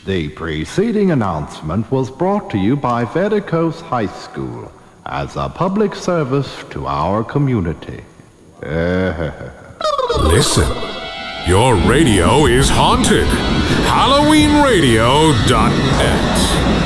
The preceding announcement was brought to you by Vedicos High School as a public service to our community. Listen, your radio is haunted. HalloweenRadio.net.